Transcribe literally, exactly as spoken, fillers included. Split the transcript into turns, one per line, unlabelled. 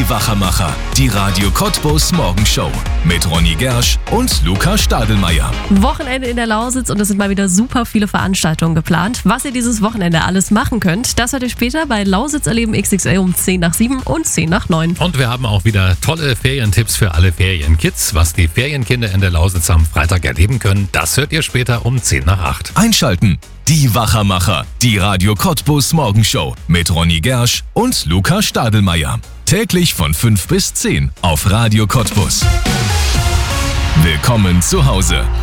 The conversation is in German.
Wachermacher, die Radio Cottbus Morgenshow mit Ronny Gersch und Luca Stadelmeier.
Wochenende in der Lausitz und es sind mal wieder super viele Veranstaltungen geplant. Was ihr dieses Wochenende alles machen könnt, das hört ihr später bei Lausitz erleben X X L um zehn nach sieben und zehn nach neun.
Und wir haben auch wieder tolle Ferientipps für alle Ferienkids. Was die Ferienkinder in der Lausitz am Freitag erleben können, das hört ihr später um zehn nach acht.
Einschalten. Die Wachermacher, die Radio Cottbus Morgenshow mit Ronny Gersch und Luca Stadelmeier. Täglich von fünf bis zehn auf Radio Cottbus. Willkommen zu Hause.